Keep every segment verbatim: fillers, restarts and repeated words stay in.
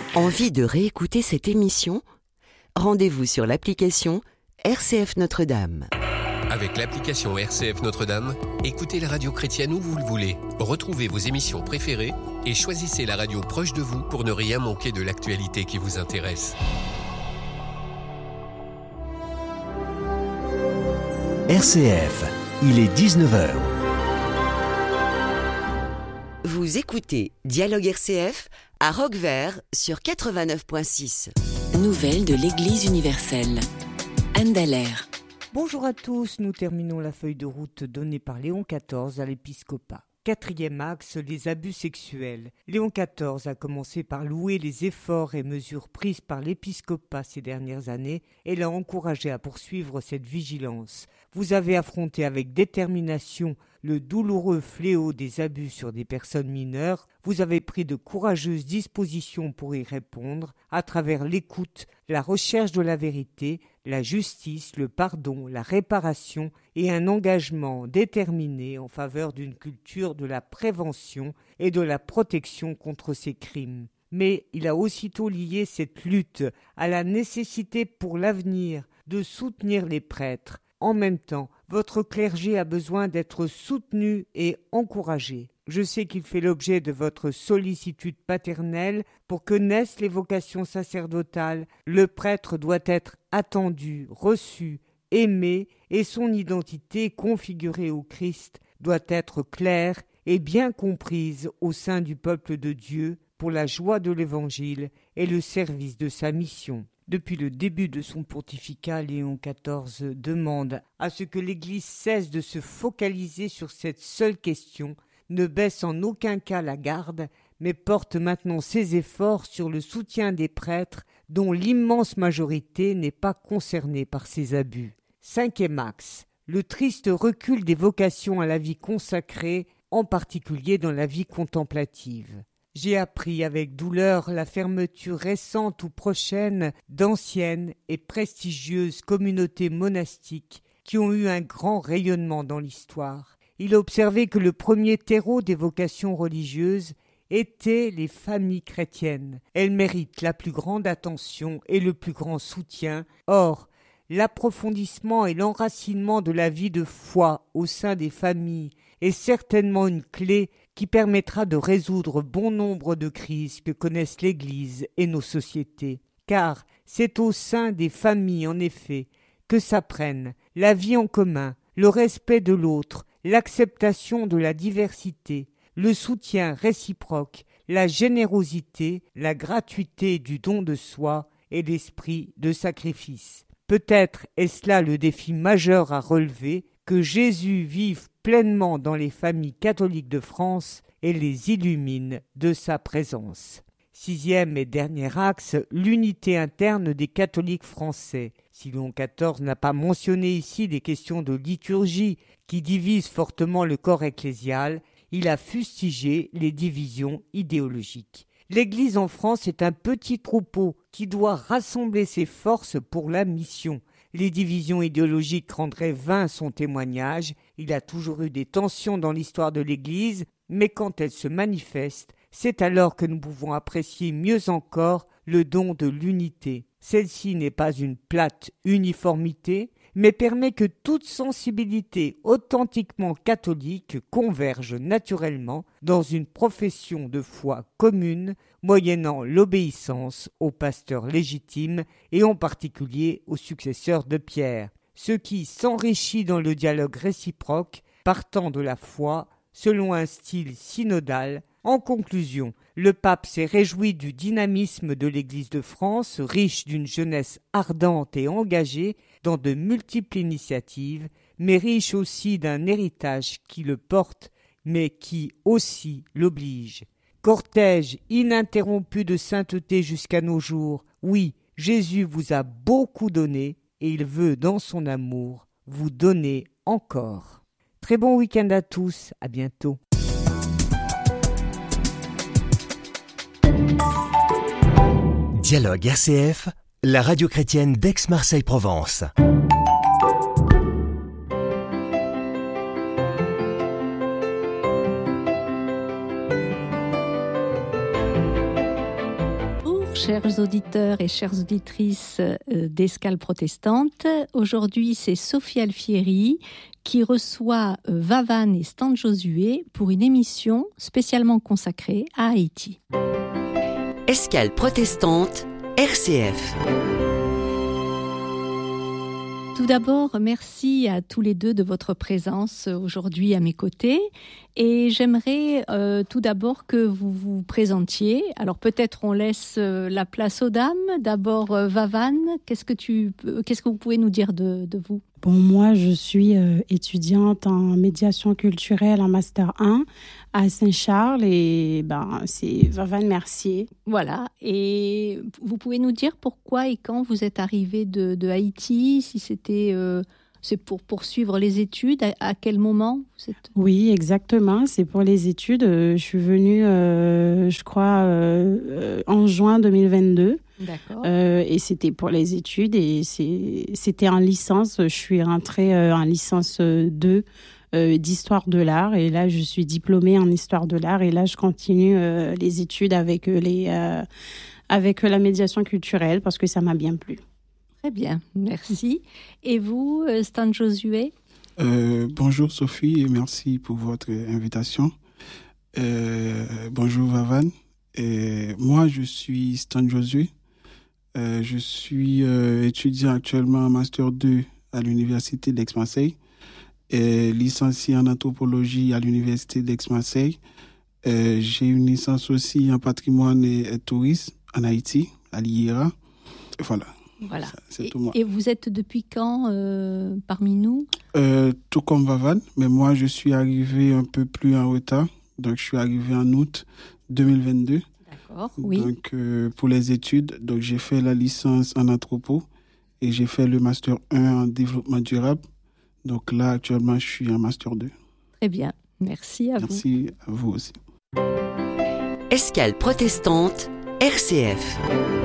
Envie de réécouter cette émission ? Rendez-vous sur l'application R C F Notre-Dame. Avec l'application R C F Notre-Dame, écoutez la radio chrétienne où vous le voulez. Retrouvez vos émissions préférées et choisissez la radio proche de vous pour ne rien manquer de l'actualité qui vous intéresse. R C F, il est dix-neuf heures. Vous écoutez Dialogue R C F à Roquevert sur quatre-vingt-neuf virgule six. Nouvelles de l'Église universelle. Anne Dallaire. Bonjour à tous, nous terminons la feuille de route donnée par Léon quatorze à l'épiscopat. Quatrième axe, les abus sexuels. Léon quatorze a commencé par louer les efforts et mesures prises par l'épiscopat ces dernières années et l'a encouragé à poursuivre cette vigilance. Vous avez affronté avec détermination le douloureux fléau des abus sur des personnes mineures. Vous avez pris de courageuses dispositions pour y répondre à travers l'écoute, la recherche de la vérité, la justice, le pardon, la réparation et un engagement déterminé en faveur d'une culture de la prévention et de la protection contre ces crimes. Mais il a aussitôt lié cette lutte à la nécessité pour l'avenir de soutenir les prêtres. En même temps, votre clergé a besoin d'être soutenu et encouragé. Je sais qu'il fait l'objet de votre sollicitude paternelle pour que naissent les vocations sacerdotales. Le prêtre doit être attendu, reçu, aimé et son identité configurée au Christ doit être claire et bien comprise au sein du peuple de Dieu pour la joie de l'Évangile et le service de sa mission. Depuis le début de son pontificat, Léon quatorze demande à ce que l'Église cesse de se focaliser sur cette seule question, ne baisse en aucun cas la garde, mais porte maintenant ses efforts sur le soutien des prêtres dont l'immense majorité n'est pas concernée par ces abus. Cinquième axe, le triste recul des vocations à la vie consacrée, en particulier dans la vie contemplative. J'ai appris avec douleur la fermeture récente ou prochaine d'anciennes et prestigieuses communautés monastiques qui ont eu un grand rayonnement dans l'histoire. Il a observé que le premier terreau des vocations religieuses étaient les familles chrétiennes. Elles méritent la plus grande attention et le plus grand soutien. Or, l'approfondissement et l'enracinement de la vie de foi au sein des familles est certainement une clé qui permettra de résoudre bon nombre de crises que connaissent l'Église et nos sociétés. Car c'est au sein des familles, en effet, que s'apprennent la vie en commun, le respect de l'autre, l'acceptation de la diversité, le soutien réciproque, la générosité, la gratuité du don de soi et l'esprit de sacrifice. Peut-être est-ce là le défi majeur à relever, que Jésus vive pleinement dans les familles catholiques de France et les illumine de sa présence. Sixième et dernier axe, l'unité interne des catholiques français. Si Léon quatorze n'a pas mentionné ici des questions de liturgie qui divisent fortement le corps ecclésial, il a fustigé les divisions idéologiques. L'Église en France est un petit troupeau qui doit rassembler ses forces pour la mission. Les divisions idéologiques rendraient vain son témoignage. Il a toujours eu des tensions dans l'histoire de l'Église, mais quand elles se manifestent, c'est alors que nous pouvons apprécier mieux encore le don de l'unité. Celle-ci n'est pas une plate uniformité, mais permet que toute sensibilité authentiquement catholique converge naturellement dans une profession de foi commune, moyennant l'obéissance au pasteur légitime et en particulier au successeur de Pierre, ce qui s'enrichit dans le dialogue réciproque, partant de la foi, selon un style synodal. En conclusion, le pape s'est réjoui du dynamisme de l'Église de France, riche d'une jeunesse ardente et engagée dans de multiples initiatives, mais riche aussi d'un héritage qui le porte, mais qui aussi l'oblige. Cortège ininterrompu de sainteté jusqu'à nos jours, oui, Jésus vous a beaucoup donné et il veut, dans son amour, vous donner encore. Très bon week-end à tous, à bientôt. Dialogue R C F, la radio chrétienne d'Aix-Marseille-Provence. chers auditeurs et chères auditrices d'Escale Protestante. Aujourd'hui, c'est Sophie Alfieri qui reçoit Vavan et Stan Josué pour une émission spécialement consacrée à Haïti. Escale Protestante, R C F. Tout d'abord, merci à tous les deux de votre présence aujourd'hui à mes côtés. Et j'aimerais euh, tout d'abord que vous vous présentiez. Alors peut-être on laisse euh, la place aux dames. D'abord, euh, Vavan, qu'est-ce que, tu, euh, qu'est-ce que vous pouvez nous dire de, de vous ? Bon, moi, je suis euh, étudiante en médiation culturelle en Master un à Saint-Charles et ben, c'est Vavan Mercier. Voilà. Et vous pouvez nous dire pourquoi et quand vous êtes arrivée de, de Haïti, si c'était... Euh, c'est pour poursuivre les études. À, à quel moment vous êtes... Oui, exactement. C'est pour les études. Je suis venue, euh, je crois, euh, euh, en juin deux mille vingt-deux. D'accord. Euh, et c'était pour les études. Et c'est, c'était en licence. Je suis rentrée euh, en licence deux euh, d'histoire de l'art. Et là, je suis diplômée en histoire de l'art. Et là, je continue euh, les études avec, les, euh, avec la médiation culturelle parce que ça m'a bien plu. Très bien, merci. Et vous, Stan Josué ? euh, Bonjour Sophie et merci pour votre invitation. Euh, bonjour Vavan. Et moi, je suis Stan Josué. Euh, je suis euh, étudiant actuellement en Master deux à l'Université d'Aix-Marseille et licencié en anthropologie à l'Université d'Aix-Marseille. Euh, j'ai une licence aussi en patrimoine et, et tourisme en Haïti, à l'I E R A. Voilà. Voilà. Ça, c'est et, tout moi. Et vous êtes depuis quand euh, parmi nous ? euh, Tout comme Vavan, mais moi je suis arrivé un peu plus en retard. Donc je suis arrivé en août deux mille vingt-deux. D'accord, oui. Donc euh, pour les études, donc j'ai fait la licence en anthropo et j'ai fait le master un en développement durable. Donc là actuellement je suis en master deux. Très bien, merci à Merci vous. Merci à vous aussi. Escale Protestante, R C F.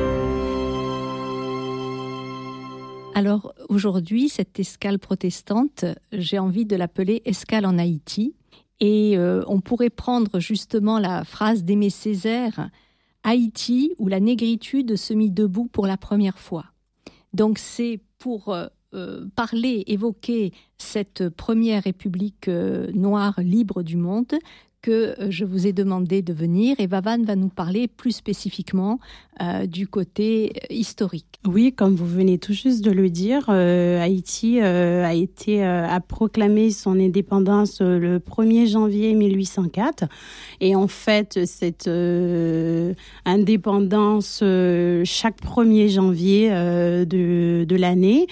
Alors aujourd'hui, cette escale protestante, j'ai envie de l'appeler escale en Haïti. Et euh, on pourrait prendre justement la phrase d'Aimé Césaire, Haïti où la négritude se mit debout pour la première fois. Donc c'est pour euh, parler, évoquer cette première république euh, noire libre du monde que je vous ai demandé de venir et Vavan va nous parler plus spécifiquement euh, du côté historique. Oui, comme vous venez tout juste de le dire, euh, Haïti euh, a été euh, a proclamé son indépendance euh, le premier janvier mille huit cent quatre et en fait cette euh, indépendance euh, chaque premier janvier euh, de de l'année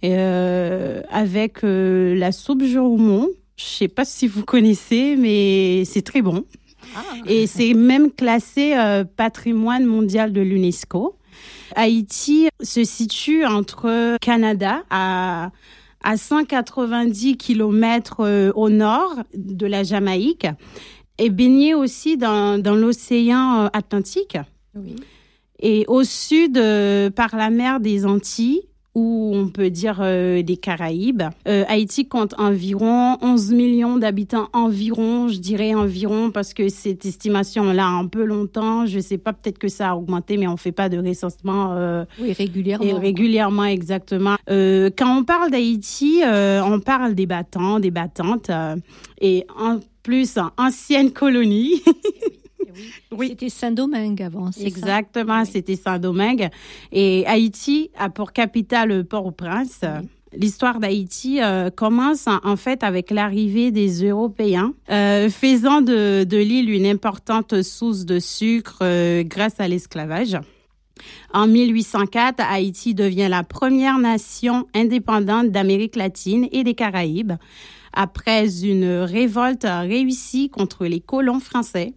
euh, avec euh, la soupe Joumon. Je ne sais pas si vous connaissez, mais c'est très bon. Ah. Et c'est même classé euh, patrimoine mondial de l'UNESCO. Haïti se situe entre Canada, à, à cent quatre-vingt-dix kilomètres euh, au nord de la Jamaïque, et baigné aussi dans, dans l'océan Atlantique. Oui. Et au sud, euh, par la mer des Antilles, ou on peut dire euh, des Caraïbes. Euh, Haïti compte environ onze millions d'habitants, environ, je dirais environ, parce que cette estimation-là a un peu longtemps. Je ne sais pas, peut-être que ça a augmenté, mais on ne fait pas de recensement. Euh, oui, régulièrement. Et régulièrement, exactement. Euh, quand on parle d'Haïti, euh, on parle des battants, des battantes, euh, et en plus, ancienne colonie. Oui. Oui. C'était Saint-Domingue avant, c'est Exactement, ça? C'était Saint-Domingue. Et Haïti a pour capitale Port-au-Prince. Oui. L'histoire d'Haïti euh, commence en, en fait avec l'arrivée des Européens, euh, faisant de, de l'île une importante source de sucre euh, grâce à l'esclavage. En mille huit cent quatre, Haïti devient la première nation indépendante d'Amérique latine et des Caraïbes, après une révolte réussie contre les colons français,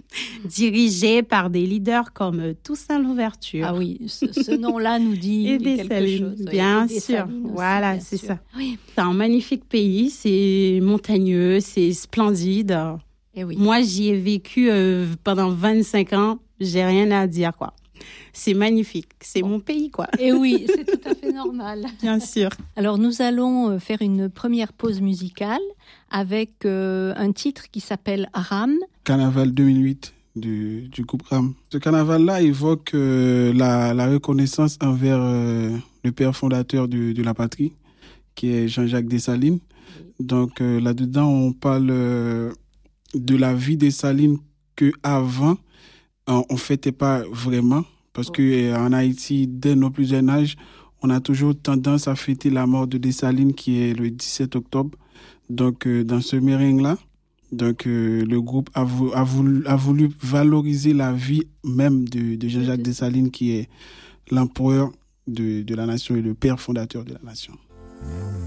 dirigé par des leaders comme Toussaint Louverture. Ah oui, ce, ce nom-là nous dit et quelque Salines, chose. Bien oui, sûr, aussi, voilà, bien c'est sûr. ça. Oui. C'est un magnifique pays, c'est montagneux, c'est splendide. Et oui. Moi, j'y ai vécu euh, pendant vingt-cinq ans, j'ai rien à dire, quoi. C'est magnifique, c'est bon. Mon pays, quoi. Et oui, c'est tout à fait normal. Bien sûr. Alors, nous allons faire une première pause musicale avec euh, un titre qui s'appelle Ram. Carnaval deux mille huit du, du groupe R A M. Ce carnaval-là évoque euh, la, la reconnaissance envers euh, le père fondateur de, de la patrie, qui est Jean-Jacques Dessalines. Donc euh, là-dedans, on parle euh, de la vie Dessalines qu'avant, on ne fêtait pas vraiment. Parce qu'en Haïti, dès nos plus jeunes âges, on a toujours tendance à fêter la mort de Dessalines, qui est le dix-sept octobre. Donc euh, dans ce merengue-là, donc euh, le groupe a, vou- a, voulu, a voulu valoriser la vie même de, de Jean-Jacques Dessalines, qui est l'empereur de, de la nation et le père fondateur de la nation.